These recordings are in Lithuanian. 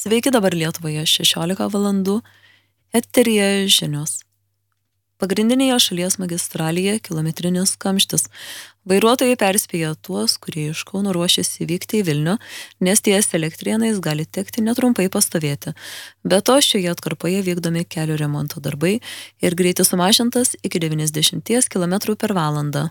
Sveiki, dabar Lietuvoje 16 valandų. Eteryje žinios. Pagrindinėje šalies magistralėje kilometrinis kamštis. Vairuotojai perspėja tuos, kurie iš Kauno ruošiasi vykti į Vilnių, nes ties Elektrėnais gali tekti netrumpai pastovėti. Be to, šioje atkarpoje vykdomi kelių remonto darbai ir greitis sumažintas iki 90 km per valandą.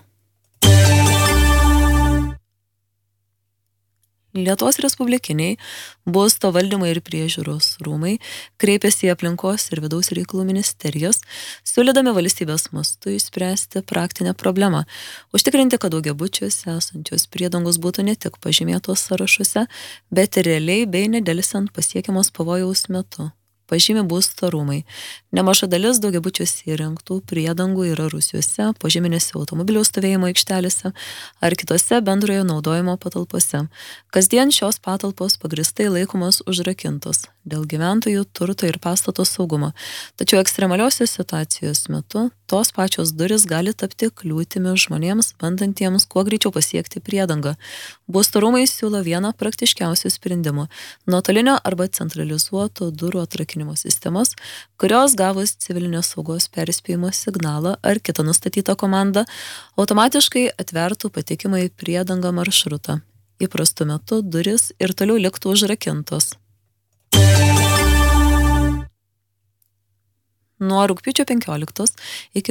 Lietuvos Respublikiniai būsto valdymo ir priežiūros rūmai kreipėsi į aplinkos ir vidaus reikalų ministerijos, siūlydami valstybės mastu išspręsti praktinę problemą, užtikrinti, kad daugiabučiuose esančios priedangos būtų ne tik pažymėtos sąrašuose, bet ir realiai bei nedelsiant pasiekiamos pavojaus metu. Pažymi būsto rūmai. Nemaža dalis daugiabučiuose įrengtų priedangų yra rūsiuose, požeminėse automobilių stovėjimo aikštelėse ar kitose bendrojo naudojimo patalpose. Kasdien šios patalpos pagrįstai laikomos užrakintos dėl gyventojų, turto ir pastato saugumo. Tačiau ekstremaliosios situacijos metu tos pačios durys gali tapti kliūtimi žmonėms, bandantiems kuo greičiau pasiekti priedangą. Būsto rūmai siūlo vieną praktiškiausių sprendimų – nuotolinio arba centralizuoto durų atrakinimo sistemas, kurios gavus civilinės saugos perspėjimo signalą ar kitą nustatytą komandą, automatiškai atvertų patekimą į priedangą maršrutą. Įprastu metu durys ir toliau liktų užrakintos. Nuo rugpjūčio 15 iki